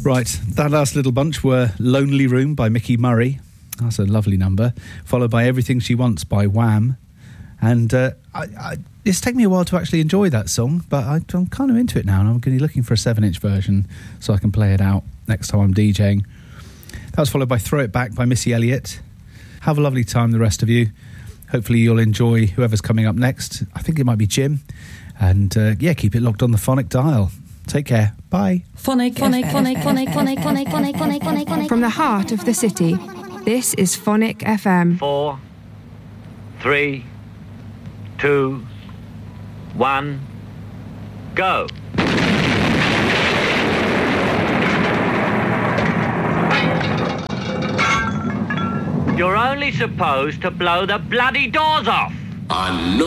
Right, that last little bunch were Lonely Room by Mickey Murray. That's a lovely number. Followed by Everything She Wants by Wham. And it's taken me a while to actually enjoy that song, but I'm kind of into it now, and I'm going to be looking for a 7-inch version so I can play it out next time I'm DJing. That was followed by Throw It Back by Missy Elliott. Have a lovely time, the rest of you. Hopefully you'll enjoy whoever's coming up next. I think it might be Jim. And keep it locked on the Phonic dial. Take care. Bye. Phonic. From the heart of the city, this is Phonic FM. 4, 3, 2, 1, go. You're only supposed to blow the bloody doors off. I know.